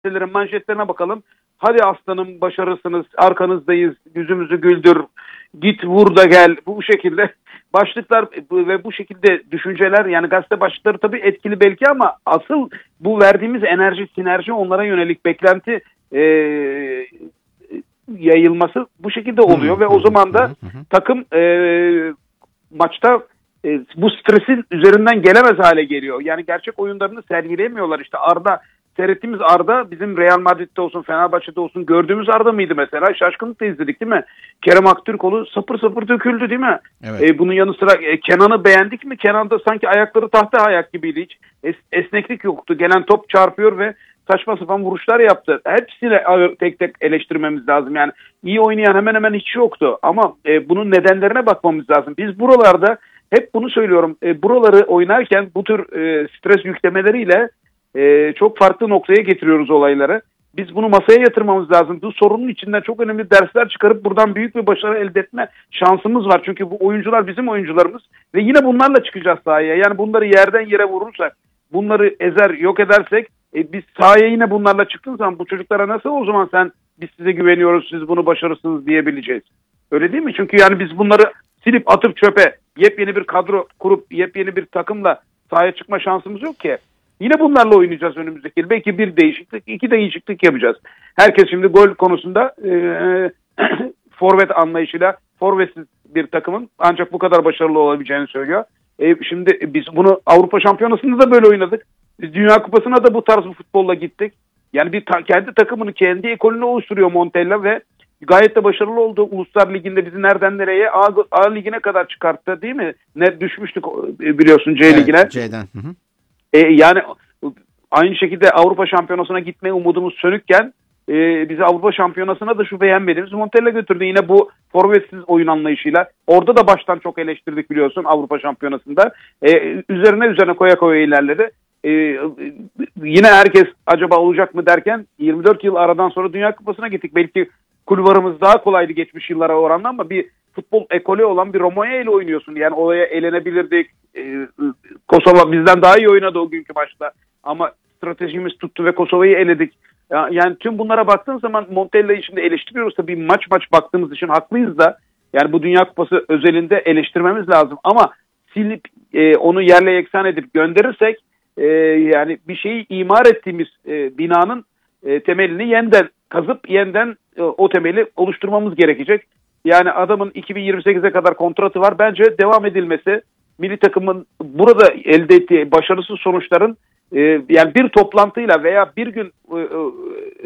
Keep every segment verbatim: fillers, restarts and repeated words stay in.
gazetelerin manşetlerine bakalım. Hadi aslanım, başarısınız, arkanızdayız, yüzümüzü güldür, git vur da gel, bu şekilde başlıklar ve bu şekilde düşünceler, yani gazete başlıkları tabii etkili belki ama asıl bu verdiğimiz enerji, sinerji, onlara yönelik beklenti e, yayılması bu şekilde oluyor ve o zaman da takım e, maçta e, bu stresin üzerinden gelemez hale geliyor. Yani gerçek oyunlarını sergileyemiyorlar. İşte Arda, seyrettiğimiz Arda bizim Real Madrid'de olsun, Fenerbahçe'de olsun gördüğümüz Arda mıydı mesela? Şaşkınlıkla izledik değil mi? Kerem Aktürkoğlu sapır sapır döküldü değil mi? Evet. E, bunun yanı sıra e, Kenan'ı beğendik mi? Kenan da sanki ayakları tahta ayak gibiydi hiç. Es, esneklik yoktu. Gelen top çarpıyor ve saçma sapan vuruşlar yaptı. Hepsini tek tek eleştirmemiz lazım. Yani iyi oynayan hemen hemen hiç yoktu. Ama e, bunun nedenlerine bakmamız lazım. Biz buralarda hep bunu söylüyorum. E, buraları oynarken bu tür e, stres yüklemeleriyle e, çok farklı noktaya getiriyoruz olayları. Biz bunu masaya yatırmamız lazım. Bu sorunun içinden çok önemli dersler çıkarıp buradan büyük bir başarı elde etme şansımız var. Çünkü bu oyuncular bizim oyuncularımız ve yine bunlarla çıkacağız sahaya. Yani bunları yerden yere vurursak, bunları ezer, yok edersek, e, biz sahaya yine bunlarla çıktığın zaman bu çocuklara nasıl o zaman sen biz size güveniyoruz, siz bunu başarırsınız diyebileceğiz. Öyle değil mi? Çünkü yani biz bunları silip atıp çöpe yepyeni bir kadro kurup yepyeni bir takımla sahaya çıkma şansımız yok ki. Yine bunlarla oynayacağız önümüzdeki yıl. Belki bir değişiklik, iki değişiklik yapacağız. Herkes şimdi gol konusunda e, forvet anlayışıyla forvetsiz bir takımın ancak bu kadar başarılı olabileceğini söylüyor. E, şimdi biz bunu Avrupa Şampiyonası'nda da böyle oynadık. Biz Dünya Kupası'na da bu tarz bir futbolla gittik. Yani bir ta- kendi takımını, kendi ekolünü oluşturuyor Montella ve gayet de başarılı oldu. Uluslar Ligi'nde bizi nereden nereye A, A Ligi'ne kadar çıkarttı değil mi? Ne düşmüştük biliyorsun C Ligi'ne. Evet, C'den. Hı hı. E, yani aynı şekilde Avrupa Şampiyonası'na gitme umudumuz sönükken e, bizi Avrupa Şampiyonası'na da şu beğenmediğimiz Montella götürdü. Yine bu forvetsiz oyun anlayışıyla. Orada da baştan çok eleştirdik biliyorsun Avrupa Şampiyonası'nda. E, üzerine üzerine koya koya ilerledi. E, yine herkes acaba olacak mı derken yirmi dört yıl aradan sonra Dünya Kupası'na gittik. Belki kulvarımız daha kolaydı geçmiş yıllara oranla ama bir futbol ekolü olan bir Romanya ile oynuyorsun. Yani oraya elenebilirdik. Ee, Kosova bizden daha iyi oynadı o günkü maçta. Ama stratejimiz tuttu ve Kosova'yı eledik. Yani tüm bunlara baktığın zaman Montella'yı şimdi eleştiriyoruz. Tabii maç maç baktığımız için haklıyız da. Yani bu Dünya Kupası özelinde eleştirmemiz lazım. Ama silip e, onu yerle yeksan edip gönderirsek e, yani bir şeyi imar ettiğimiz e, binanın e, temelini yeniden kazıp yeniden e, o temeli oluşturmamız gerekecek. Yani adamın iki bin yirmi sekize kadar kontratı var. Bence devam edilmesi, milli takımın burada elde ettiği başarısız sonuçların e, yani bir toplantıyla veya bir gün e, e,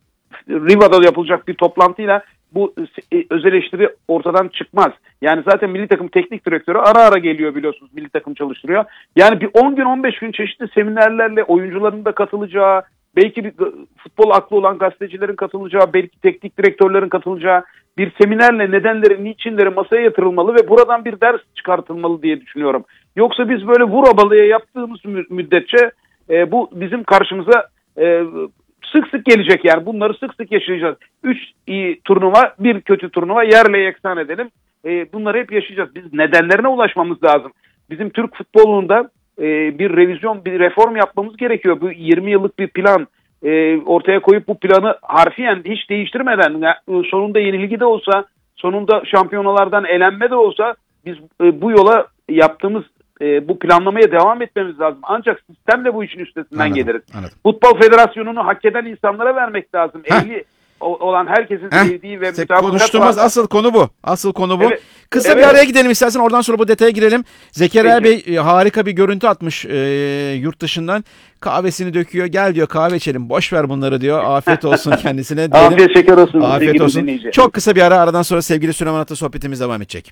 Riva'da yapılacak bir toplantıyla bu e, öz eleştiri ortadan çıkmaz. Yani zaten milli takım teknik direktörü ara ara geliyor biliyorsunuz, milli takım çalıştırıyor. Yani bir on gün on beş gün çeşitli seminerlerle oyuncuların da katılacağı, belki bir futbol aklı olan gazetecilerin katılacağı, belki teknik direktörlerin katılacağı bir seminerle nedenleri, niçinleri masaya yatırılmalı ve buradan bir ders çıkartılmalı diye düşünüyorum. Yoksa biz böyle vur abalıya yaptığımız müddetçe e, bu bizim karşımıza e, sık sık gelecek yani. Bunları sık sık yaşayacağız. Üç iyi turnuva, bir kötü turnuva yerle yeksan edelim. E, bunları hep yaşayacağız. Biz nedenlerine ulaşmamız lazım. Bizim Türk futbolunda e, bir revizyon, bir reform yapmamız gerekiyor. Bu yirmi yıllık bir plan e, ortaya koyup bu planı harfiyen hiç değiştirmeden, yani sonunda yenilgi de olsa, sonunda şampiyonalardan elenme de olsa biz e, bu yola yaptığımız e, bu planlamaya devam etmemiz lazım. Ancak sistemle bu işin üstesinden anladım, geliriz. Anladım. Futbol Federasyonu'nu hak eden insanlara vermek lazım. Ehli olan herkesin Heh, sevdiği ve konuştuğumuz asıl konu bu. Asıl konu bu. Evet, Kısa evet. bir araya gidelim istersen, oradan sonra bu detaya girelim. Zekeriya Bey e, harika bir görüntü atmış e, yurt dışından. Kahvesini döküyor. Gel diyor, kahve içelim. Boş ver bunları diyor. Afiyet olsun kendisine. Diyelim. Afiyet şeker olsun. Afiyet olsun. Dinleyici. Çok kısa bir ara, aradan sonra sevgili Süleyman At'la sohbetimiz devam edecek.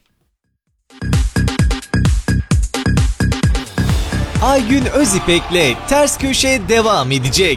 Aygün Özipek'le Ters Köşe devam edecek.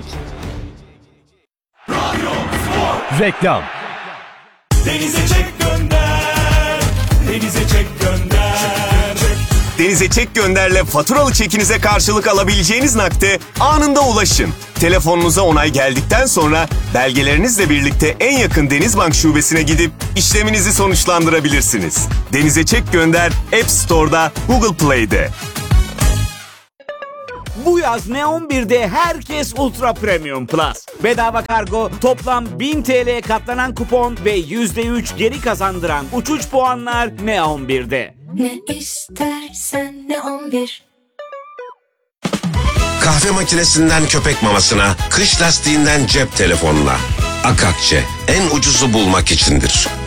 Reklam. Denize çek gönder. Denize çek gönder. Denize Çek Gönder'le faturalı çekinize karşılık alabileceğiniz nakde anında ulaşın. Telefonunuza onay geldikten sonra belgelerinizle birlikte en yakın Denizbank şubesine gidip işleminizi sonuçlandırabilirsiniz. Denize Çek Gönder App Store'da, Google Play'de. Bu yaz Ne on bir'de herkes Ultra Premium Plus. Bedava kargo, toplam bin T L'ye katlanan kupon ve yüzde üç geri kazandıran uçuş puanlar Ne on bir'de. Ne istersen Ne on bir. Kahve makinesinden köpek mamasına, kış lastiğinden cep telefonuna. Akakçe en ucuzu bulmak içindir.